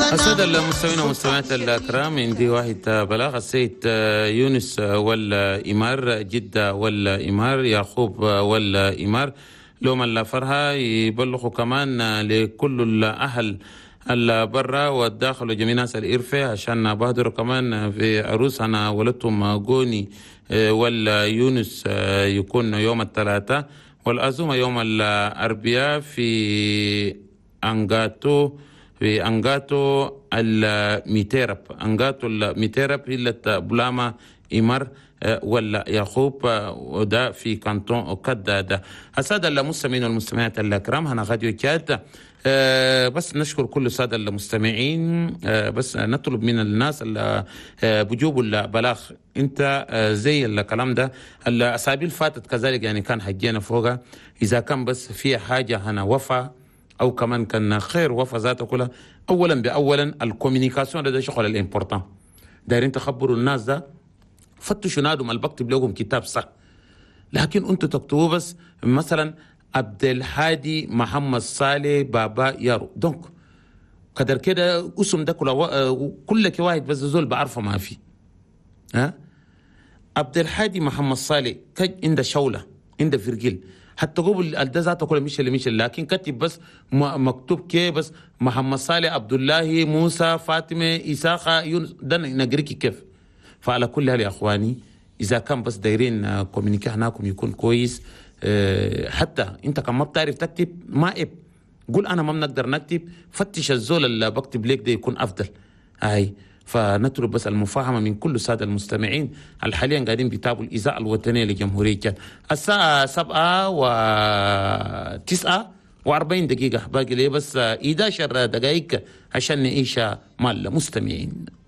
السادة المستمعين والمستمعات الكرام، عندي واحد بلاغ. السيد يونس ولا إمار، جدة ولا إمار، يعقوب ولا إمار، لهم الفرحة يبلغوا كمان لكل الأهل البرا والداخل وجميع ناس الإرفة عشان بهدروا كمان في عروس أنا ولدتهم جوني ولا يونس يكون يوم الثلاثاء، والعزومة يوم الأربعاء في أنغاتو الميتيرب. أنغاتو الميتيرب هي بلاما إمر ولا يعقوب، وده في كانتون أوكادا. ده السادة المستمعين والمستمعات الكرام، أنا غاديو تشاد. بس نشكر كل السادة المستمعين. بس نطلب من الناس اللي بيجيبوا البلاغ انت زي الكلام ده الاسابيع اللي فاتت كذلك، يعني كان حجينا فوقها. اذا كان بس في حاجه هنا وفا او كمان كان خير وفا ذاته كلها، اولا باولا الكوميونيكاسيون ده شغل الامبورتان. دايرين تخبروا الناس ده، فتشوا نادوا ما بكتب لكم كتاب صح، لكن انتوا تكتبوا بس مثلا عبد الحادي محمد صالح بابا يارو، دونك قدر كده اسم ده كل واحد بس زول بعرفه ما في. ها عبد الحادي محمد صالح عنده شوله، عنده فرقيل، حتى قبل ده ذاته كله مش لكن كتب بس مكتوب كيف بس محمد صالح عبد الله موسى فاطمه اساقه يونس، ده نقريكي كيف. فعلى كل هال يا اخواني، اذا كان بس دايرين كوميونيكي هناكم يكون كويس. حتى انت كان ما بتعرف تكتب ما قول انا ما بنقدر نكتب، فتش الزول اللي بكتب ليك ده يكون افضل. فنطلب بس المفاهمه من كل الساده المستمعين حاليا قاعدين بيتابعوا الاذاعه الوطنيه لجمهوريه تشاد. الساعه 7:49 دقيقه، باقي لي بس 11 دقائق عشان نعيش مع المستمعين.